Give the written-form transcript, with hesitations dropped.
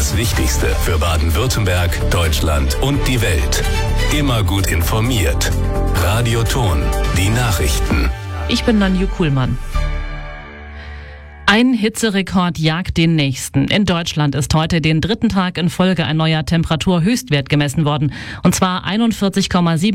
Das Wichtigste für Baden-Württemberg, Deutschland und die Welt. Immer gut informiert. Radio Thon, die Nachrichten. Ich bin Nanju Kuhlmann. Ein Hitzerekord jagt den nächsten. In Deutschland ist heute den dritten Tag in Folge ein neuer Temperaturhöchstwert gemessen worden. Und zwar 41,7